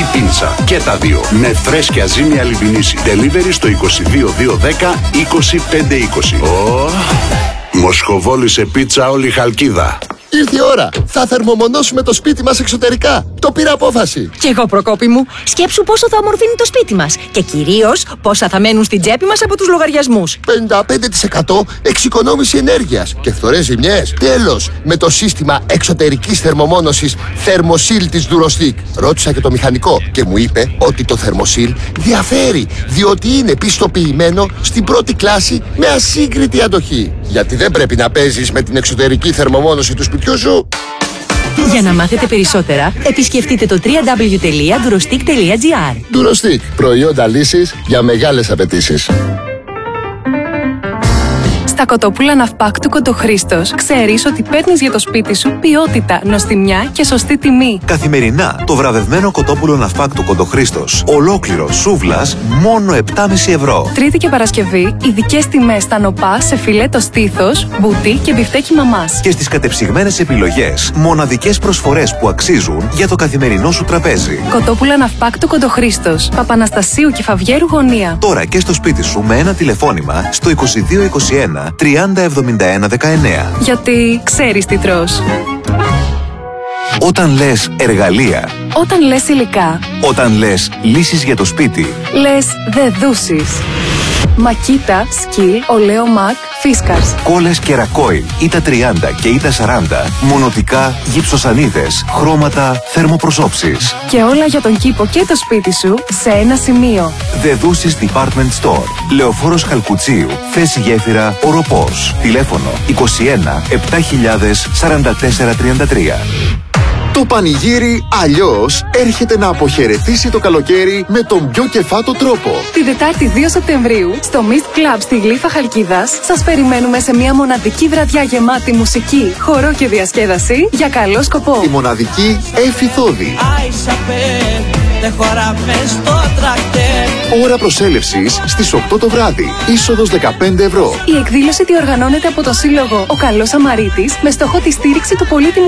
ή πίνσα. Και τα δύο. Με φρέσκια ζύμη αλιβινίση. Delivery στο 22210 20520. Μοσχοβόλησε πίτσα όλη η Χαλκίδα. Ήρθε η ώρα. Θα θερμομονώσουμε το σπίτι μας εξωτερικά. Το πήρα απόφαση. Κι εγώ, Προκόπη μου. Σκέψου πόσο θα ομορφύνει το σπίτι μας. Και κυρίως πόσα θα μένουν στην τσέπη μας από τους λογαριασμούς. 55% εξοικονόμηση ενέργειας και φθορές ζημιές. Τέλος, με το σύστημα εξωτερικής θερμομόνωσης Thermosil της Durostick. Ρώτησα και το μηχανικό και μου είπε ότι το Thermosil διαφέρει, διότι είναι πιστοποιημένο στην πρώτη κλάση με ασύγκριτη αντοχή. Γιατί δεν πρέπει να παίζεις με την εξωτερική θερμομόνωση του σπιτιού σου. Για να μάθετε περισσότερα, επισκεφτείτε το www.durostick.gr. Durostick, προϊόντα λύσης για μεγάλες απαιτήσεις. Στα κοτόπουλα Ναυπάκτου Κοντοχρήστος ξέρεις ότι παίρνεις για το σπίτι σου ποιότητα, νοστιμιά και σωστή τιμή. Καθημερινά το βραβευμένο κοτόπουλο Ναυπάκτου Κοντοχρήστος, ολόκληρο σούβλας, μόνο 7,5 ευρώ. Τρίτη και Παρασκευή, ειδικές τιμές στα νοπά σε φιλέτο στήθος, μπουτί και μπιφτέκι μαμάς. Και στις κατεψυγμένες επιλογές, μοναδικές προσφορές που αξίζουν για το καθημερινό σου τραπέζι. Κοτόπουλα Ναυπάκτου Κοντοχρήστος, Παπαναστασίου και Φαβιέρου γωνία. Τώρα και στο σπίτι σου με ένα τηλεφώνημα στο 2221 307119. Γιατί ξέρεις τι τρως. Όταν λες εργαλεία, Όταν λες υλικά, όταν λες λύσεις για το σπίτι, λες δεδούσεις. Μακίτα, Σκυλ, Ολέο Μακ, Φίσκαρς. κόλλες και ρακόιλ, ΙΤΑ 30 και ΙΤΑ 40, μονοτικά, γυψοσανίδες, χρώματα, θερμοπροσώψεις. Και όλα για τον κήπο και το σπίτι σου σε ένα σημείο. Δεδούσεις Department Store. Λεωφόρος Χαλκουτσίου. Θέση γέφυρα Οροπός. Τηλέφωνο 21 7000 4433. Το πανηγύρι αλλιώς έρχεται να αποχαιρετήσει το καλοκαίρι με τον πιο κεφάτο τρόπο. Την Τετάρτη 2 Σεπτεμβρίου στο Mist Club στη Γλύφα Χαλκίδας σας περιμένουμε σε μια μοναδική βραδιά γεμάτη μουσική, χορό και διασκέδαση για καλό σκοπό. Η μοναδική Έφη Θόδη. Ώρα προσέλευσης στις 8 το βράδυ. Είσοδος 15 ευρώ. Η εκδήλωση διοργανώνεται από το Σύλλογο Ο Καλός Σαμαρίτης με στόχο τη στήριξη του πολύτιμου